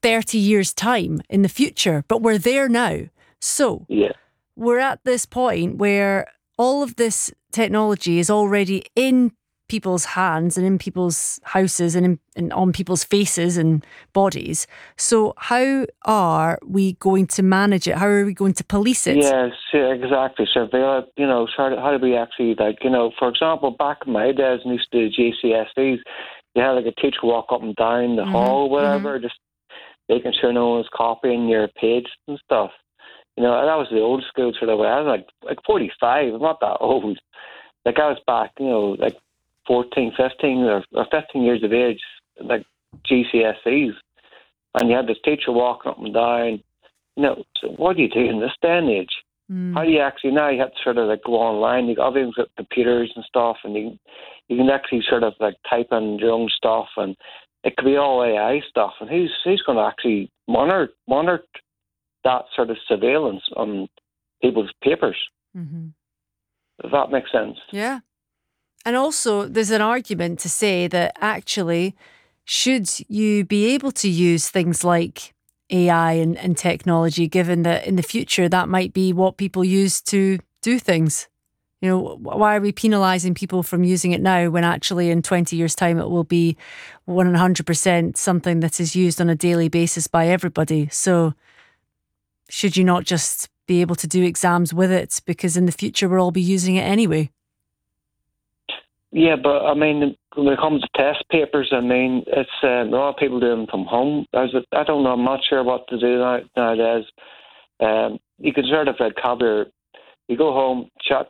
30 years' time in the future, but we're there now. So we're at this point where all of this technology is already in people's hands and in people's houses and on people's faces and bodies. So how are we going to manage it? How are we going to police it? Yes, exactly. So how do we actually, for example, back in my days, when I used to do GCSEs, you had like a teacher walk up and down the hall, whatever, just making sure no one's copying your page and stuff. That was the old school sort of way. I was like 45. I'm not that old. Like I was back, like 14, 15 or 15 years of age, like GCSEs. And you had this teacher walking up and down. So what do you do in this day and age? How do you actually, now you have to sort of like go online. You got everything's got computers and stuff, and you can actually sort of like type in your own stuff, and it could be all AI stuff. And who's going to actually monitor that sort of surveillance on people's papers? Does that make sense? Yeah. And also, there's an argument to say that actually, should you be able to use things like AI and technology, given that in the future that might be what people use to do things? Why are we penalising people from using it now when actually in 20 years' time it will be 100% something that is used on a daily basis by everybody? So should you not just be able to do exams with it, because in the future we'll all be using it anyway? Yeah, but I mean, when it comes to test papers, I mean, it's a lot of people do them from home. I don't know, I'm not sure what to do nowadays. You can sort of like you go home, chat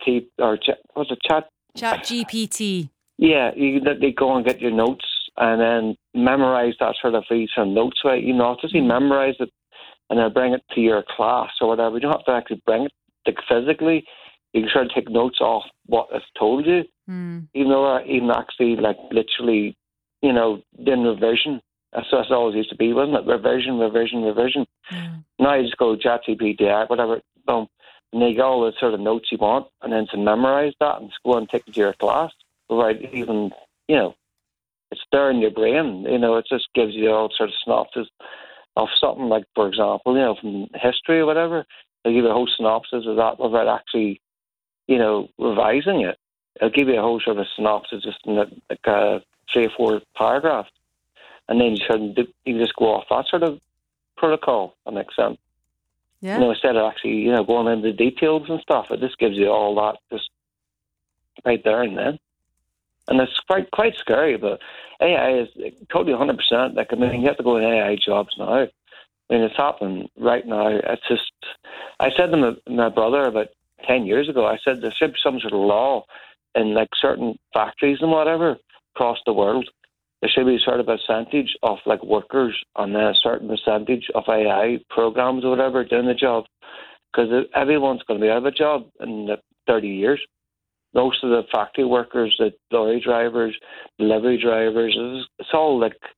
GPT. Yeah, they go and get your notes and then memorize that sort of these notes, right? Just memorize it and then bring it to your class or whatever. You don't have to actually bring it like physically. You can sort of take notes off what it's told you, even actually like literally, doing revision. That's what it always used to be, wasn't it? Revision. Now you just go ChatGPT, whatever, boom, and you get all the sort of notes you want, and then to memorize that and go and take it to your class. Right? Even, it's there in your brain. It just gives you all sort of synopsis of something like, for example, from history or whatever. They give you a whole synopsis of that without actually, revising it. It'll give you a whole sort of synopsis just in like 3 or 4 paragraphs. And then you can just go off that sort of protocol. That makes sense. Yeah. Instead of actually, going into the details and stuff, it just gives you all that just right there and then. And it's quite scary, but AI is totally 100%. Like, I mean, you have to go in AI jobs now. I mean, it's happening right now. It's just, I said to my brother about 10 years ago, I said there should be some sort of law in like certain factories and whatever across the world. There should be a sort of percentage of like workers and then a certain percentage of AI programs or whatever doing the job, because everyone's going to be out of a job in 30 years. Most of the factory workers, the lorry drivers, delivery drivers, it's all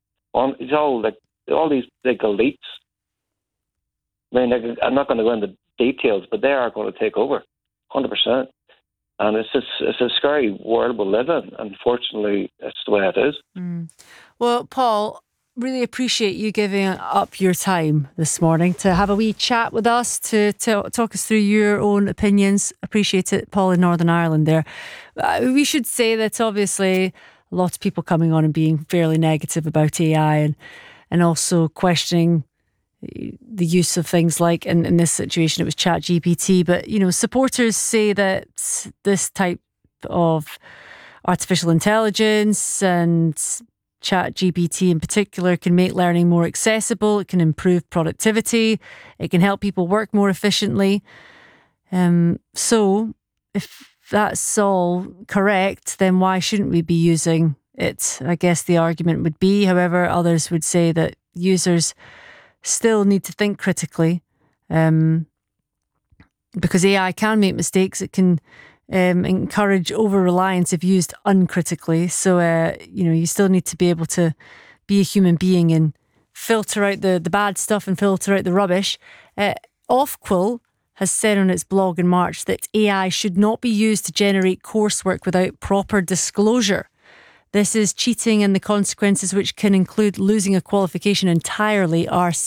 these big elites. I mean, I'm not going to go into details, but they are going to take over, 100%. And it's a scary world we live in. Unfortunately, it's the way it is. Well, Paul, really appreciate you giving up your time this morning to have a wee chat with us, to talk us through your own opinions. Appreciate it, Paul, in Northern Ireland there. We should say that obviously lots of people coming on and being fairly negative about AI and also questioning the use of things like, in this situation, it was ChatGPT. But, supporters say that this type of artificial intelligence and ChatGPT in particular can make learning more accessible. It can improve productivity. It can help people work more efficiently. So if that's all correct, then why shouldn't we be using it? I guess the argument would be. However, others would say that users still need to think critically, because AI can make mistakes. It can encourage over-reliance if used uncritically. So, you still need to be able to be a human being and filter out the bad stuff and filter out the rubbish. Ofqual has said on its blog in March that AI should not be used to generate coursework without proper disclosure. This is cheating, and the consequences, which can include losing a qualification entirely, are